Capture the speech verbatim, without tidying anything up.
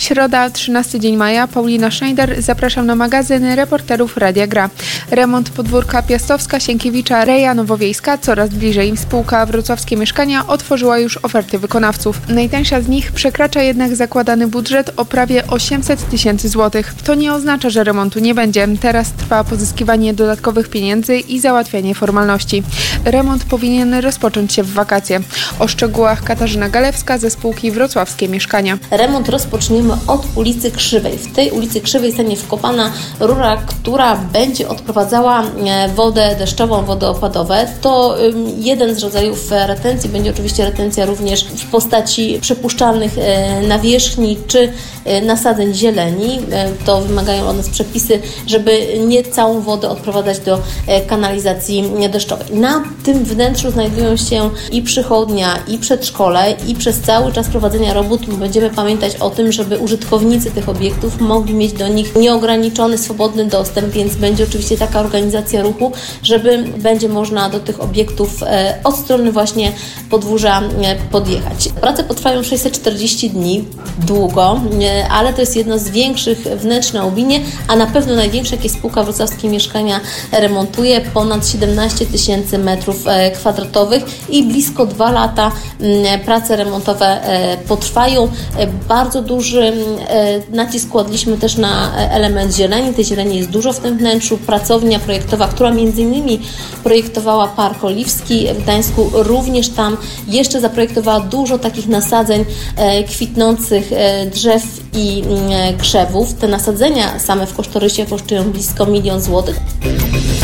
Środa, trzynasty dzień maja. Paulina Schneider. Zapraszam na magazyn reporterów Radia Gra. Remont podwórka Piastowska, Sienkiewicza, Reja, Nowowiejska. Coraz bliżej. Spółka Wrocławskie Mieszkania otworzyła już oferty wykonawców. Najtańsza z nich przekracza jednak zakładany budżet o prawie osiemset tysięcy złotych. To nie oznacza, że remontu nie będzie. Teraz trwa pozyskiwanie dodatkowych pieniędzy i załatwianie formalności. Remont powinien rozpocząć się w wakacje. O szczegółach Katarzyna Galewska ze spółki Wrocławskie Mieszkania. Remont rozpoczniemy od ulicy Krzywej. W tej ulicy Krzywej zostanie wkopana rura, która będzie odprowadzała wodę deszczową, wody opadowe. To jeden z rodzajów retencji. Będzie oczywiście retencja również w postaci przepuszczalnych nawierzchni czy nasadzeń zieleni. To wymagają od nas przepisy, żeby nie całą wodę odprowadzać do kanalizacji deszczowej. Na tym wnętrzu znajdują się i przychodnia, i przedszkole, i przez cały czas prowadzenia robót będziemy pamiętać o tym, żeby użytkownicy tych obiektów mogli mieć do nich nieograniczony, swobodny dostęp, więc będzie oczywiście taka organizacja ruchu, żeby będzie można do tych obiektów od strony właśnie podwórza podjechać. Prace potrwają sześćset czterdzieści dni, długo, ale to jest jedno z większych wnętrz na Łubinie, a na pewno największe, jakie spółka Wrocławskie Mieszkania remontuje, ponad siedemnaście tysięcy metrów kwadratowych i blisko dwa lata prace remontowe potrwają. Bardzo duży nacisk kładliśmy też na element zieleni. Tej zieleni jest dużo w tym wnętrzu. Pracownia projektowa, która między innymi projektowała Park Oliwski w Gdańsku, również tam jeszcze zaprojektowała dużo takich nasadzeń kwitnących drzew i krzewów. Te nasadzenia same w kosztorysie kosztują blisko milion złotych.